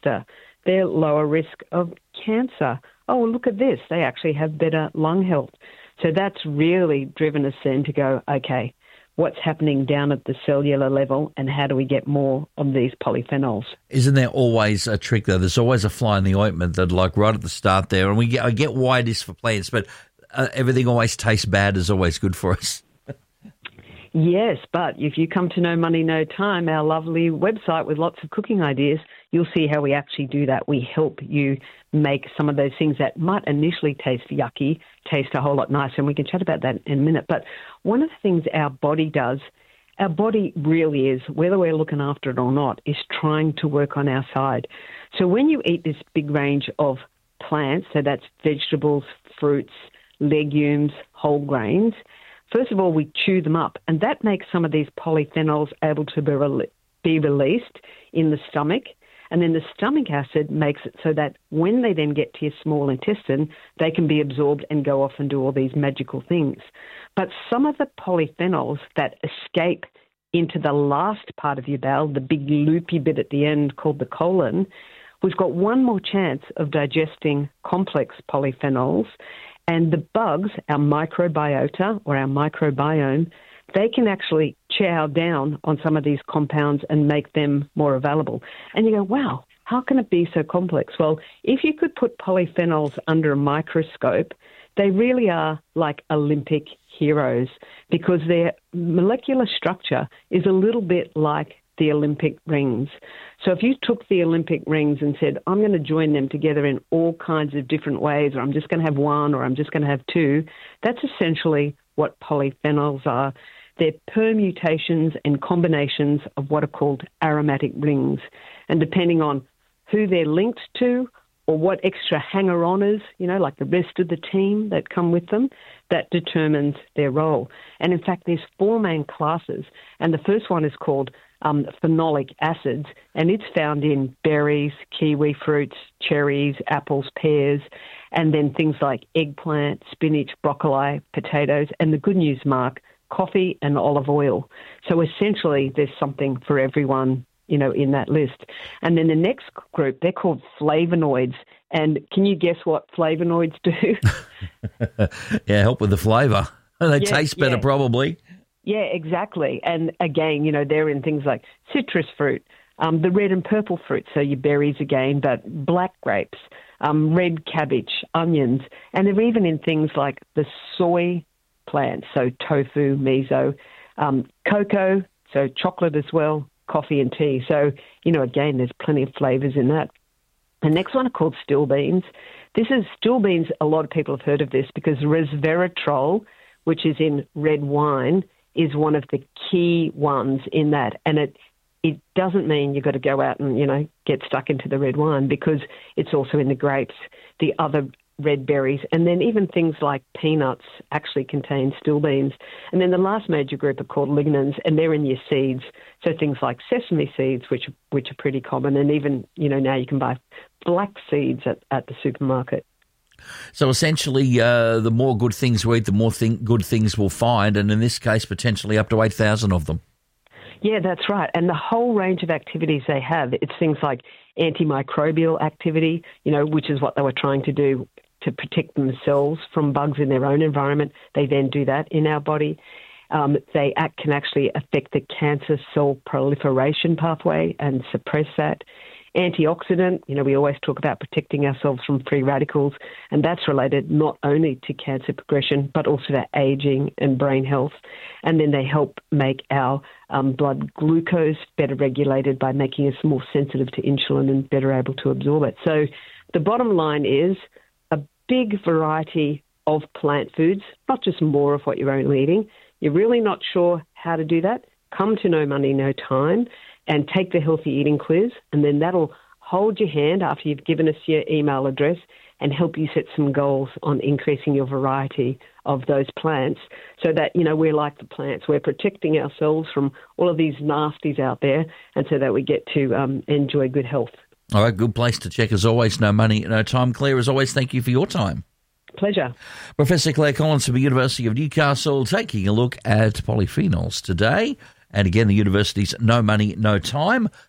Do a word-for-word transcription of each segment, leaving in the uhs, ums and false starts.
faster. They're lower risk of cancer. Oh, look at this. They actually have better lung health. So that's really driven us then to go, okay, what's happening down at the cellular level and how do we get more of these polyphenols? Isn't there always a trick, though? There's always a fly in the ointment that, like, right at the start there, and we get, I get why it is for plants, but uh, everything always tastes bad is always good for us. Yes, but if you come to No Money, No Time, our lovely website with lots of cooking ideas, you'll see how we actually do that. We help you make some of those things that might initially taste yucky taste a whole lot nicer, and we can chat about that in a minute. But one of the things our body does, our body really is, whether we're looking after it or not, is trying to work on our side. So when you eat this big range of plants, so that's vegetables, fruits, legumes, whole grains, first of all, we chew them up, and that makes some of these polyphenols able to be, re- be released in the stomach. And then the stomach acid makes it so that when they then get to your small intestine, they can be absorbed and go off and do all these magical things. But some of the polyphenols that escape into the last part of your bowel, the big loopy bit at the end called the colon, we've got one more chance of digesting complex polyphenols. And the bugs, our microbiota or our microbiome, they can actually chow down on some of these compounds and make them more available. And you go, wow, how can it be so complex? Well, if you could put polyphenols under a microscope, they really are like Olympic heroes because their molecular structure is a little bit like the Olympic rings. So if you took the Olympic rings and said, I'm going to join them together in all kinds of different ways, or I'm just going to have one, or I'm just going to have two, that's essentially what polyphenols are. They're permutations and combinations of what are called aromatic rings. And depending on who they're linked to or what extra hanger-oners, you know, like the rest of the team that come with them, that determines their role. And in fact, there's four main classes. And the first one is called um, phenolic acids, and it's found in berries, kiwi fruits, cherries, apples, pears, and then things like eggplant, spinach, broccoli, potatoes, and the good news, Mark, coffee and olive oil. So essentially, there's something for everyone, you know, in that list. And then the next group, they're called flavonoids. And can you guess what flavonoids do? Yeah, help with the flavour. They yeah, taste better, yeah. probably. Yeah, exactly. And again, you know, they're in things like citrus fruit, um, the red and purple fruit, so your berries again, but black grapes, um, red cabbage, onions, and they're even in things like the soy plants, so tofu, miso, um, cocoa, so chocolate as well, coffee and tea. So, you know, again, there's plenty of flavours in that. The next one are called still beans. This is still beans. A lot of people have heard of this because resveratrol, which is in red wine, is one of the key ones in that. And it it doesn't mean you've got to go out and, you know, get stuck into the red wine because it's also in the grapes, the other red berries, and then even things like peanuts actually contain still beans. And then the last major group are called lignans, and they're in your seeds. So things like sesame seeds, which which are pretty common, and even, you know, now you can buy flax seeds at, at the supermarket. So essentially, uh, the more good things we eat, the more thing, good things we'll find, and in this case, potentially up to eight thousand of them. Yeah, that's right. And the whole range of activities they have, it's things like antimicrobial activity, you know, which is what they were trying to do to protect themselves from bugs in their own environment. They then do that in our body. Um, they act, can actually affect the cancer cell proliferation pathway and suppress that. Antioxidant, you know, we always talk about protecting ourselves from free radicals, and that's related not only to cancer progression, but also to aging and brain health. And then they help make our um, blood glucose better regulated by making us more sensitive to insulin and better able to absorb it. So the bottom line is a big variety of plant foods, not just more of what you're only eating. You're really not sure how to do that? Come to No Money, No Time and take the healthy eating quiz, and then that'll hold your hand after you've given us your email address and help you set some goals on increasing your variety of those plants so that, you know, we're like the plants. We're protecting ourselves from all of these nasties out there and so that we get to um, enjoy good health. All right, good place to check as always. No Money, No Time. Claire, as always, thank you for your time. Pleasure. Professor Claire Collins from the University of Newcastle taking a look at polyphenols today. And again, the university's No Money, No Time,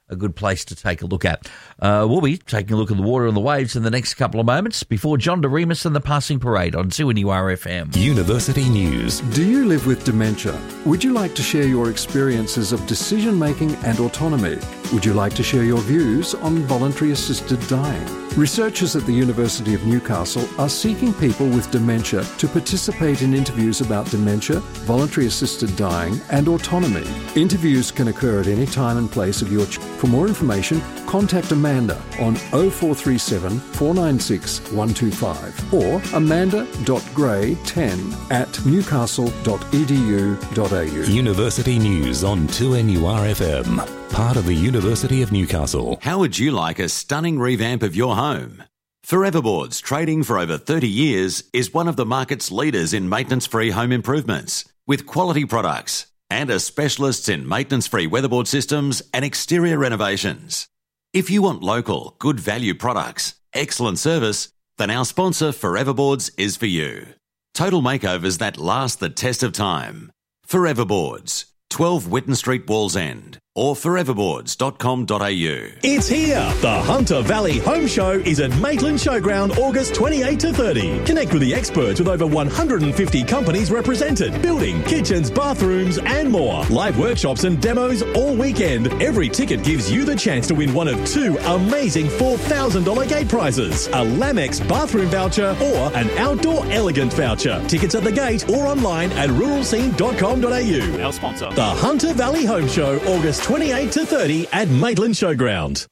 a good place to take a look at. Uh, we'll be taking a look at the water and the waves in the next couple of moments before John DeRemus and the Passing Parade on two N U R F M. University News. Do you live with dementia? Would you like to share your experiences of decision-making and autonomy? Would you like to share your views on voluntary assisted dying? Researchers at the University of Newcastle are seeking people with dementia to participate in interviews about dementia, voluntary assisted dying and autonomy. Interviews can occur at any time and place of your choice. For more information, contact Amanda on oh four three seven, four nine six, one two five or amanda dot gray ten at newcastle dot e d u dot a u. University News on two N U R F M. Part of the University of Newcastle. How would you like a stunning revamp of your home? Foreverboards, trading for over thirty years, is one of the market's leaders in maintenance-free home improvements, with quality products and are specialists in maintenance-free weatherboard systems and exterior renovations. If you want local, good value products, excellent service, then our sponsor Foreverboards is for you. Total makeovers that last the test of time. Foreverboards, twelve Whitton Street, Wallsend, or foreverboards dot com dot a u. It's here! The Hunter Valley Home Show is at Maitland Showground August twenty-eighth to thirtieth. Connect with the experts with over one hundred fifty companies represented. Building, kitchens, bathrooms and more. Live workshops and demos all weekend. Every ticket gives you the chance to win one of two amazing four thousand dollars gate prizes. A Lamex bathroom voucher or an Outdoor Elegant voucher. Tickets at the gate or online at rural scene dot com dot a u. Our sponsor. The Hunter Valley Home Show August twenty-eighth to thirtieth at Maitland Showground.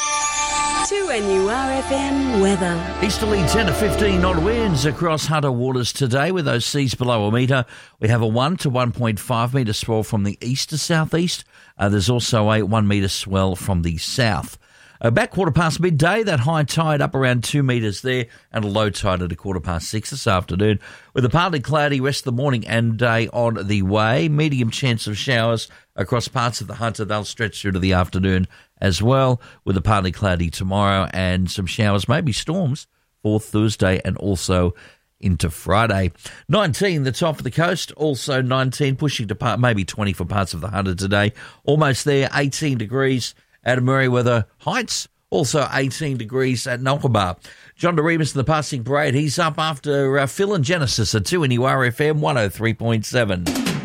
two N U R F M weather. Easterly ten to fifteen knot winds across Hunter Waters today with those seas below a metre. We have a one to one point five metre swell from the east to southeast. Uh, there's also a one metre swell from the south. Uh, back quarter past midday, that high tide up around two metres there and a low tide at a quarter past six this afternoon with a partly cloudy rest of the morning and day on the way. Medium chance of showers across parts of the Hunter. They'll stretch through to the afternoon as well with a partly cloudy tomorrow and some showers, maybe storms for Thursday and also into Friday. nineteen, the top of the coast, also nineteen, pushing to part, maybe twenty for parts of the Hunter today. Almost there, eighteen degrees at Merewether Heights, also eighteen degrees at Nockabah. John DeRemus in the Passing Parade, he's up after uh, Phil and Genesis at two N U R F M one oh three point seven.